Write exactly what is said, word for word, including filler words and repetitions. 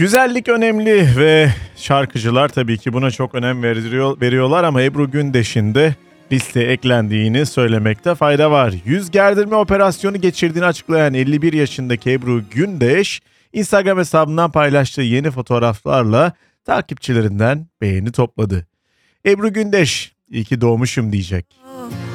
Güzellik önemli ve şarkıcılar tabii ki buna çok önem veriyor, veriyorlar ama Ebru Gündeş'in de listeye eklendiğini söylemekte fayda var. Yüz gerdirme operasyonu geçirdiğini açıklayan elli bir yaşındaki Ebru Gündeş, Instagram hesabından paylaştığı yeni fotoğraflarla takipçilerinden beğeni topladı. Ebru Gündeş, iyi ki doğmuşum diyecek.